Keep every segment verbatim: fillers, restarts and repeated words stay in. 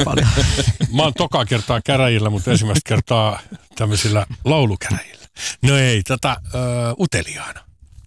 paljon. Mä oon toka kertaa käräjillä, mutta ensimmäistä kertaa tämmöisillä laulukäräjillä. No ei, tätä ö, uteliaana.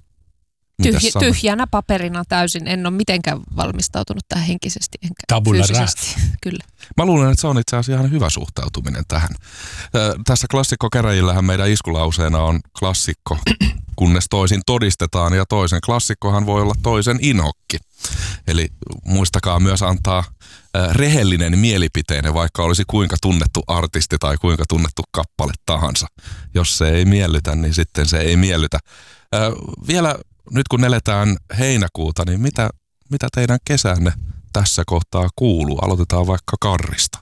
Tyhj, tyhjänä paperina täysin. En ole mitenkään valmistautunut tähän henkisesti enkä Tabula fyysisesti. Kyllä. Mä luulen, että se on itse asiassa ihan hyvä suhtautuminen tähän. Tässä klassikkokäräjillähän meidän iskulauseena on klassikko, kunnes toisin todistetaan, ja toisen klassikkohan voi olla toisen inhokki. Eli muistakaa myös antaa rehellinen mielipiteenne, vaikka olisi kuinka tunnettu artisti tai kuinka tunnettu kappale tahansa. Jos se ei miellytä, niin sitten se ei miellytä. Vielä nyt kun eletään heinäkuuta, niin mitä, mitä teidän kesänne tässä kohtaa kuuluu? Aloitetaan vaikka Karrista.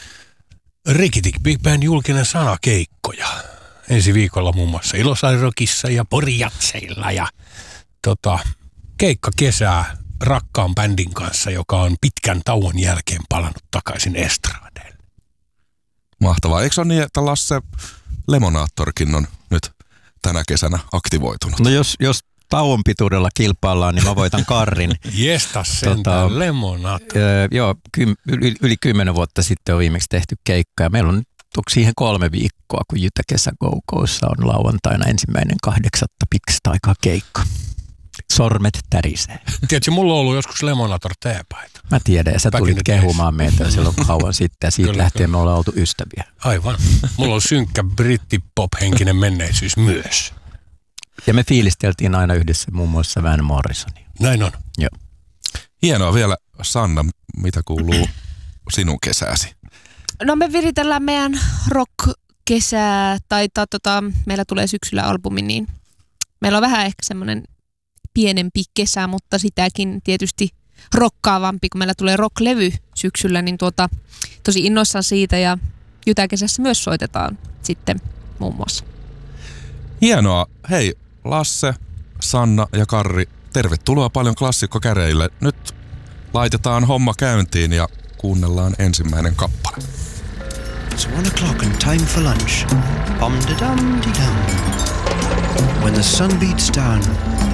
Rikitik Big Band julkinen sana keikkoja. Ensi viikolla muun muassa Ilosairokissa ja Porijatseilla ja tota, keikka kesää rakkaan bändin kanssa, joka on pitkän tauon jälkeen palannut takaisin estradeille. Mahtavaa. Eikö se ole niin, että Lasse Lemonaattorkin on nyt tänä kesänä aktivoitunut? No jos, jos tauon pituudella kilpaillaan, niin mä voitan Karrin. Jestas sentään, tota, Lemonaattor. Öö, joo, kym, yli, yli kymmenen vuotta sitten on viimeksi tehty keikka ja meillä on siihen kolme viikkoa, kun Jytä Kesä Go-Goissa on lauantaina ensimmäinen kahdeksatta piksta aikaa keikka. Sormet tärisee. Tiedätkö, mulla on ollut joskus Lemonator teepaita. Mä tiedän, ja sä tulit kehumaan meitä silloin kauan sitten, ja siitä kyllä, lähtien kyllä. Me ollaan oltu ystäviä. Aivan. Mulla on synkkä brittipop-henkinen menneisyys myös. Ja me fiilisteltiin aina yhdessä muun muassa Van Morrisonia. Näin on. Joo. Hienoa vielä, Sanna, mitä kuuluu sinun kesääsi? No me viritellään meidän rock-kesää, tai ta, tota, meillä tulee syksyllä albumi, niin meillä on vähän ehkä semmoinen pienempi kesä, mutta sitäkin tietysti rokkaavampi, kun meillä tulee rock-levy syksyllä, niin tuota, tosi innoissaan siitä, ja Jytäkesässä myös soitetaan sitten muun muassa. Hienoa. Hei, Lasse, Sanna ja Karri, tervetuloa paljon klassikkokäreille. Nyt laitetaan homma käyntiin ja kuunnellaan ensimmäinen kappale. It's one o'clock and time for lunch. Bum-da-dum-de-dum. When the sun beats down